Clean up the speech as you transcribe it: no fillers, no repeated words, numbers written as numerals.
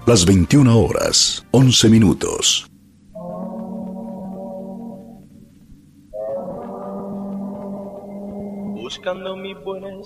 Las 21 horas, 11 minutos. Buscando mi buena